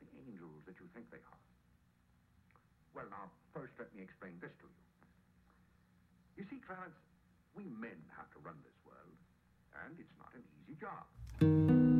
the angels that you think they are. Well, now, first let me explain this to you. You see, Clarence, we men have to run this world, and it's not an easy job.